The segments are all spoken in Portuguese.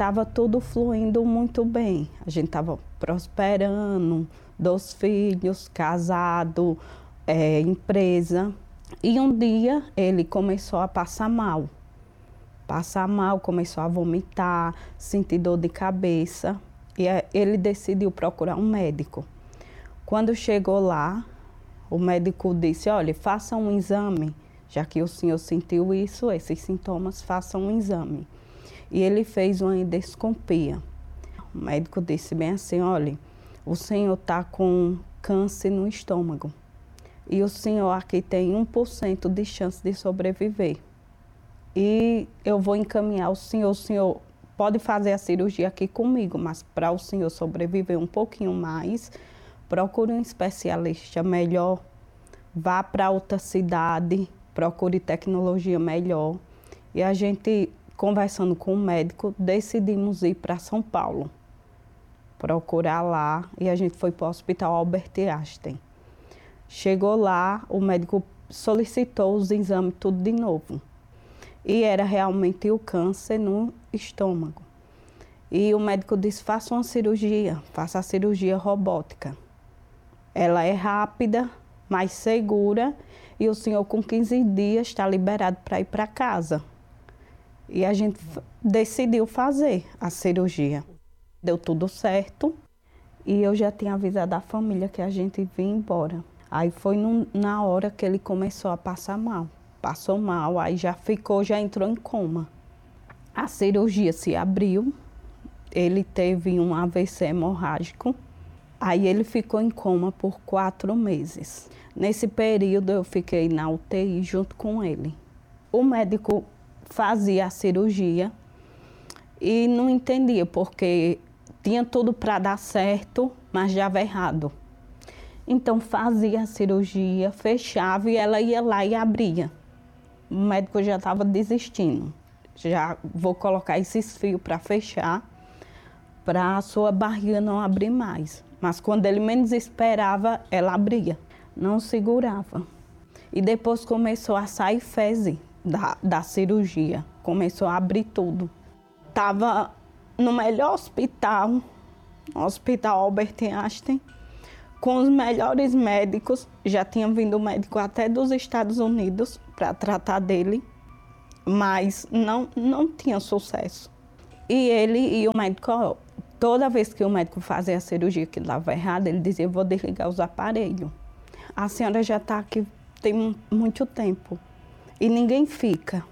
estava tudo fluindo muito bem. A gente estava prosperando, 2 filhos, casado, empresa. E um dia ele começou a passar mal. Começou a vomitar, sentir dor de cabeça. E ele decidiu procurar um médico. Quando chegou lá, o médico disse, olha, faça um exame, já que o senhor sentiu isso, esses sintomas, faça um exame. E ele fez uma endoscopia. O médico disse bem assim, olha, o senhor está com câncer no estômago. E o senhor aqui tem 1% de chance de sobreviver. E eu vou encaminhar o senhor pode fazer a cirurgia aqui comigo, mas para o senhor sobreviver um pouquinho mais, procure um especialista melhor, vá para outra cidade, procure tecnologia melhor. E a gente, conversando com o médico, decidimos ir para São Paulo, procurar lá, e a gente foi para o Hospital Albert Einstein. Chegou lá, o médico solicitou os exames tudo de novo. E era realmente o câncer no estômago. E o médico disse, faça uma cirurgia, faça a cirurgia robótica. Ela é rápida, mais segura, e o senhor com 15 dias está liberado para ir para casa. E a gente decidiu fazer a cirurgia. Deu tudo certo, e eu já tinha avisado a família que a gente vinha embora. Aí foi na hora que ele começou a passar mal. Passou mal, aí já entrou em coma. A cirurgia se abriu, ele teve um AVC hemorrágico, aí ele ficou em coma por 4 meses. Nesse período eu fiquei na UTI junto com ele. O médico fazia a cirurgia e não entendia, porque tinha tudo para dar certo, mas dava errado. Então fazia a cirurgia, fechava e ela ia lá e abria. O médico já estava desistindo. Já vou colocar esses fios para fechar, para a sua barriga não abrir mais. Mas quando ele menos esperava, ela abria, não segurava. E depois começou a sair fezes da cirurgia, começou a abrir tudo. Estava no melhor hospital, o Hospital Albert Einstein, com os melhores médicos. Já tinha vindo médico até dos Estados Unidos para tratar dele, mas não tinha sucesso. E o médico, toda vez que o médico fazia a cirurgia que dava errado, ele dizia, vou desligar os aparelhos. A senhora já está aqui tem muito tempo e ninguém fica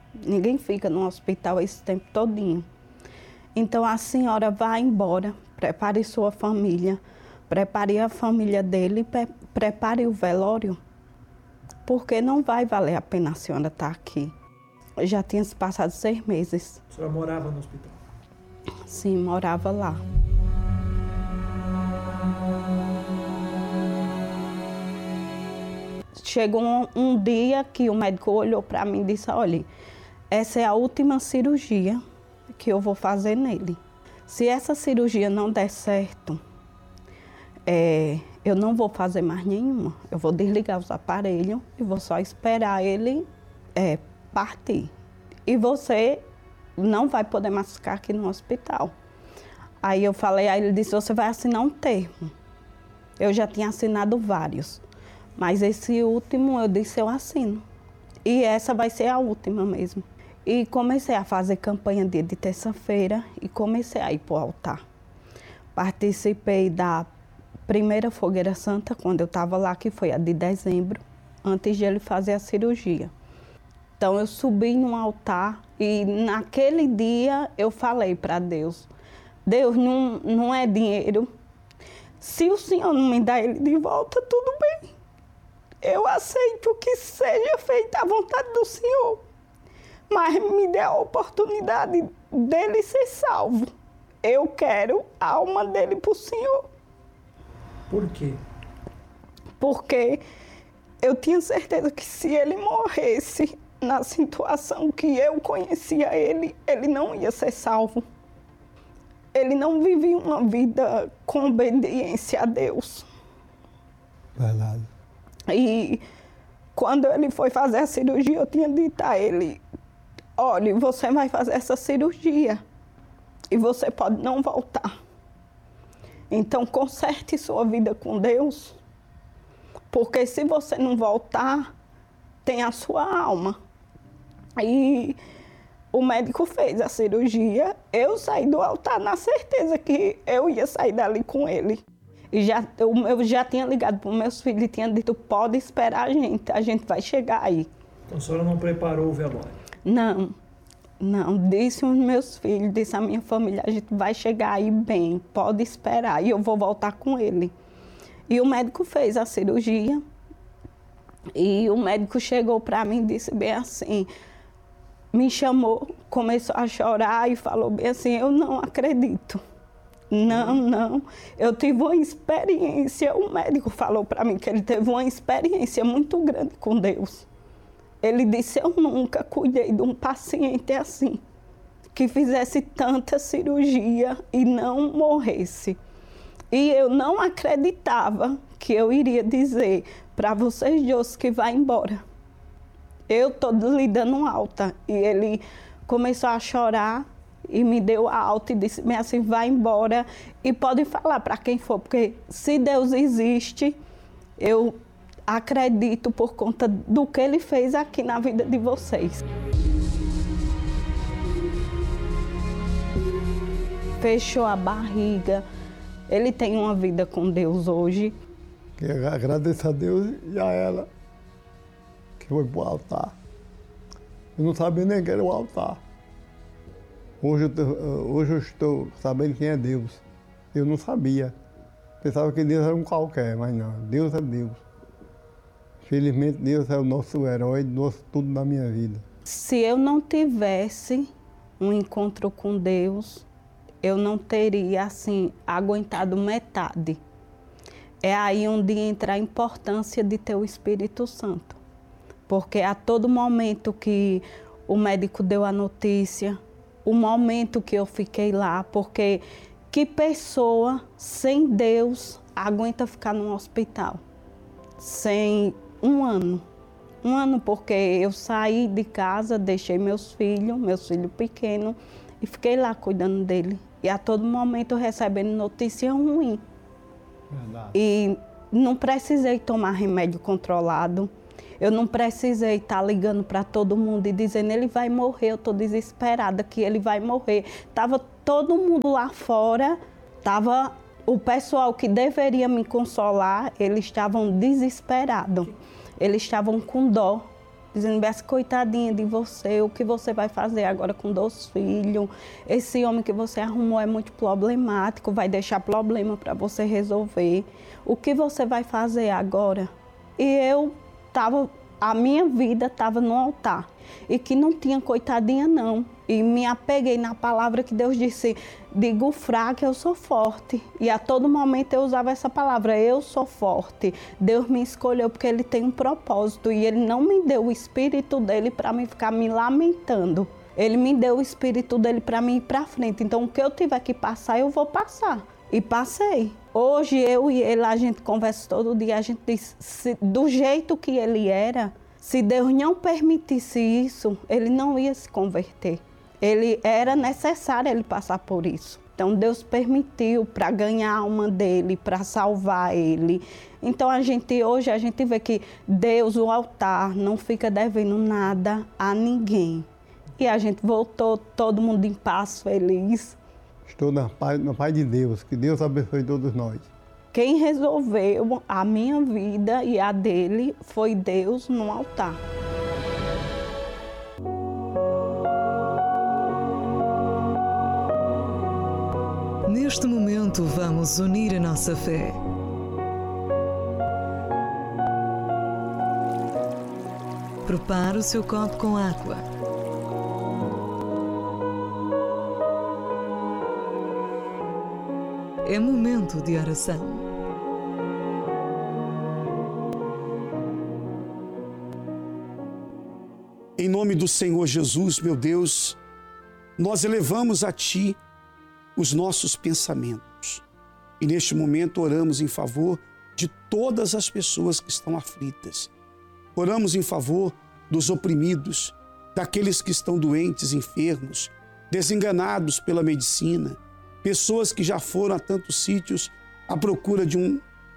no hospital esse tempo todinho. Então a senhora vai embora, prepare sua família, prepare a família dele, prepare o velório, porque não vai valer a pena a senhora estar aqui. Já tinha se passado 6 meses. A senhora morava no hospital? Sim, morava lá. Chegou um dia que o médico olhou para mim e disse, olha, essa é a última cirurgia que eu vou fazer nele. Se essa cirurgia não der certo, eu não vou fazer mais nenhuma. Eu vou desligar os aparelhos e vou só esperar ele partir. E você não vai poder mais ficar aqui no hospital. Aí eu falei, aí ele disse, você vai assinar um termo. Eu já tinha assinado vários, mas esse último eu disse, eu assino. E essa vai ser a última mesmo. E comecei a fazer campanha dia de terça-feira e comecei a ir para o altar. Participei da primeira fogueira santa, quando eu estava lá, que foi a de dezembro, antes de ele fazer a cirurgia. Então eu subi no altar e naquele dia eu falei para Deus, Deus, não é dinheiro. Se o Senhor não me dá ele de volta, tudo bem. Eu aceito que seja feita a vontade do Senhor. Mas me dê a oportunidade dele ser salvo. Eu quero a alma dele para o Senhor. Por quê? Porque eu tinha certeza que se ele morresse na situação que eu conhecia ele, ele não ia ser salvo. Ele não vivia uma vida com obediência a Deus. Verdade. E quando ele foi fazer a cirurgia, eu tinha dito a ele, olha, você vai fazer essa cirurgia. e você pode não voltar. Então, conserte sua vida com Deus, porque se você não voltar, tem a sua alma. E o médico fez a cirurgia, eu saí do altar na certeza que eu ia sair dali com ele. E eu já tinha ligado para os meus filhos e tinha dito, pode esperar a gente vai chegar aí. Então a senhora não preparou o velório? Não, disse aos meus filhos, disse à minha família, a gente vai chegar aí bem, pode esperar, e eu vou voltar com ele. E o médico fez a cirurgia, e o médico chegou para mim e disse bem assim, me chamou, começou a chorar e falou bem assim, eu não acredito. Não, eu tive uma experiência, o médico falou para mim que ele teve uma experiência muito grande com Deus. Ele disse, eu nunca cuidei de um paciente assim, que fizesse tanta cirurgia e não morresse. E eu não acreditava que eu iria dizer para vocês dois que vai embora. Eu estou lhe dando alta. E ele começou a chorar e me deu a alta e disse assim, vai embora e pode falar para quem for, porque se Deus existe, eu acredito por conta do que ele fez aqui na vida de vocês. Fechou a barriga. Ele tem uma vida com Deus hoje. Eu agradeço a Deus e a ela que foi para o altar. Eu não sabia nem que era o altar. Hoje eu estou sabendo quem é Deus. Eu não sabia. Pensava que Deus era um qualquer, mas não. Deus é Deus. Felizmente, Deus é o nosso herói, nosso tudo na minha vida. Se eu não tivesse um encontro com Deus, eu não teria, assim, aguentado metade. É aí onde entra a importância de ter o Espírito Santo. Porque a todo momento que o médico deu a notícia, o momento que eu fiquei lá, porque que pessoa sem Deus aguenta ficar num hospital? Sem um ano, porque eu saí de casa, deixei meus filhos pequenos, e fiquei lá cuidando dele. E a todo momento recebendo notícia ruim. Verdade. E não precisei tomar remédio controlado. Eu não precisei estar ligando para todo mundo e dizendo, ele vai morrer, eu estou desesperada que ele vai morrer. Estava todo mundo lá fora, estava o pessoal que deveria me consolar, eles estavam desesperados. Eles estavam com dó, dizendo, Bessie, coitadinha de você, o que você vai fazer agora com 2 filhos? Esse homem que você arrumou é muito problemático, vai deixar problema para você resolver. O que você vai fazer agora? E a minha vida estava no altar. E que não tinha coitadinha não. E me apeguei na palavra que Deus disse, digo fraca, eu sou forte. E a todo momento eu usava essa palavra, eu sou forte. Deus me escolheu porque Ele tem um propósito. E Ele não me deu o Espírito dEle para me ficar me lamentando. Ele me deu o Espírito dEle para mim ir para frente. Então o que eu tiver que passar, eu vou passar. E passei. Hoje eu e ele, a gente conversa todo dia, a gente diz, do jeito que ele era, se Deus não permitisse isso, ele não ia se converter. Era necessário ele passar por isso. Então Deus permitiu para ganhar a alma dele, para salvar ele. Então hoje a gente vê que Deus, o altar, não fica devendo nada a ninguém. E a gente voltou todo mundo em paz, feliz. Estou na paz de Deus, que Deus abençoe todos nós. Quem resolveu a minha vida e a dele foi Deus no altar. Neste momento, vamos unir a nossa fé. Prepare o seu copo com água. É momento de oração. Em nome do Senhor Jesus, meu Deus, nós elevamos a Ti os nossos pensamentos. E neste momento oramos em favor de todas as pessoas que estão aflitas. Oramos em favor dos oprimidos, daqueles que estão doentes, enfermos, desenganados pela medicina, pessoas que já foram a tantos sítios à procura de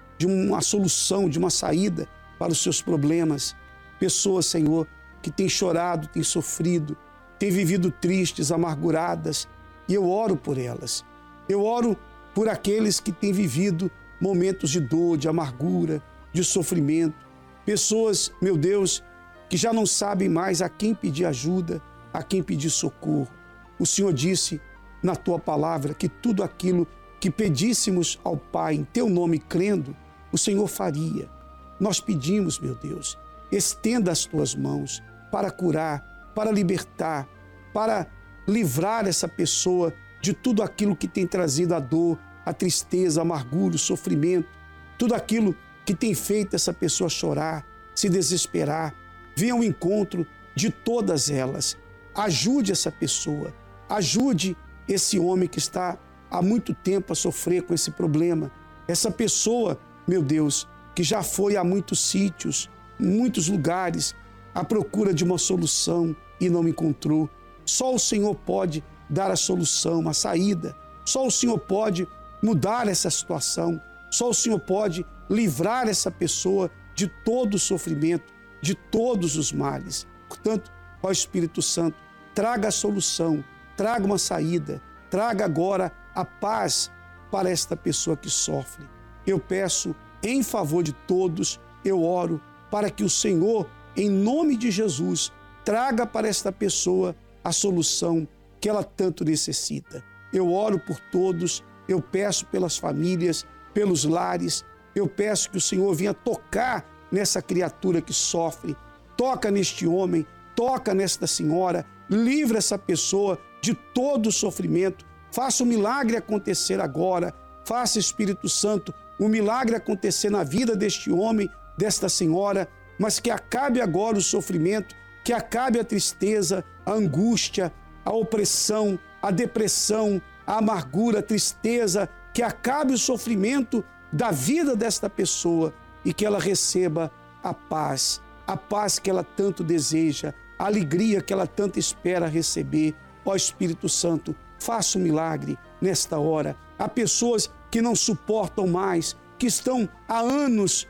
uma solução, de uma saída para os seus problemas. Pessoas, Senhor, que têm chorado, têm sofrido, têm vivido tristes, amarguradas, e eu oro por elas. Eu oro por aqueles que têm vivido momentos de dor, de amargura, de sofrimento. Pessoas, meu Deus, que já não sabem mais a quem pedir ajuda, a quem pedir socorro. O Senhor disse na Tua palavra que tudo aquilo que pedíssemos ao Pai em Teu nome crendo, o Senhor faria. Nós pedimos, meu Deus, estenda as Tuas mãos para curar, para libertar, para livrar essa pessoa de tudo aquilo que tem trazido a dor, a tristeza, a amargura, o sofrimento, tudo aquilo que tem feito essa pessoa chorar, se desesperar. Venha ao encontro de todas elas. Ajude essa pessoa, ajude esse homem que está há muito tempo a sofrer com esse problema. Essa pessoa, meu Deus, que já foi a muitos sítios, muitos lugares, à procura de uma solução e não encontrou. Só o Senhor pode dar a solução, a saída. Só o Senhor pode mudar essa situação. Só o Senhor pode livrar essa pessoa de todo o sofrimento, de todos os males. Portanto, ó Espírito Santo, traga a solução, traga uma saída, traga agora a paz para esta pessoa que sofre. Eu peço em favor de todos, eu oro para que o Senhor, em nome de Jesus, traga para esta pessoa a solução que ela tanto necessita. Eu oro por todos, eu peço pelas famílias, pelos lares, eu peço que o Senhor venha tocar nessa criatura que sofre, toca neste homem, toca nesta senhora, livra essa pessoa de todo o sofrimento, faça o milagre acontecer agora, faça, Espírito Santo, o milagre acontecer na vida deste homem, desta senhora, mas que acabe agora o sofrimento, que acabe a tristeza, a angústia, a opressão, a depressão, a amargura, a tristeza, que acabe o sofrimento da vida desta pessoa e que ela receba a paz que ela tanto deseja, a alegria que ela tanto espera receber. Ó Espírito Santo, faça um milagre nesta hora. Há pessoas que não suportam mais, que estão há anos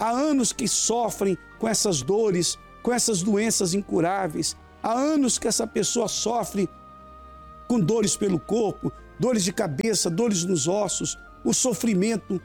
que sofrem com essas dores, com essas doenças incuráveis. Há anos que essa pessoa sofre com dores pelo corpo, dores de cabeça, dores nos ossos. O sofrimento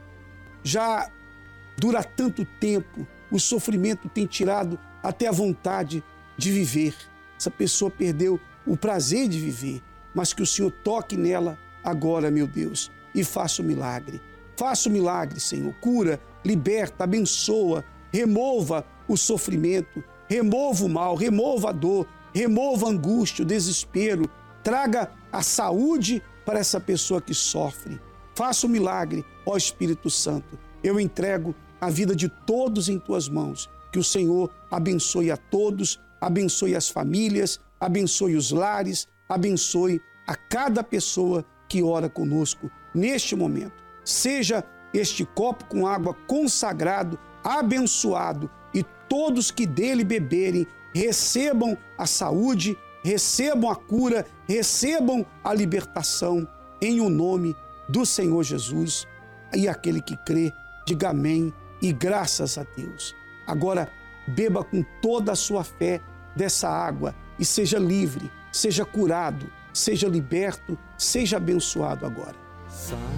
já dura tanto tempo, o sofrimento tem tirado até a vontade de viver. Essa pessoa perdeu o prazer de viver, mas que o Senhor toque nela agora, meu Deus, e faça o milagre. Faça o milagre, Senhor. Cura, liberta, abençoa, remova o sofrimento, remova o mal, remova a dor, remova a angústia, o desespero. Traga a saúde para essa pessoa que sofre. Faça o milagre, ó Espírito Santo. Eu entrego a vida de todos em Tuas mãos. Que o Senhor abençoe a todos, abençoe as famílias, abençoe os lares, abençoe a cada pessoa que ora conosco neste momento. Seja este copo com água consagrado, abençoado, e todos que dele beberem recebam a saúde, recebam a cura, recebam a libertação, em o nome do Senhor Jesus. E aquele que crê, diga amém e graças a Deus. Agora, beba com toda a sua fé dessa água e seja livre, seja curado, seja liberto, seja abençoado agora.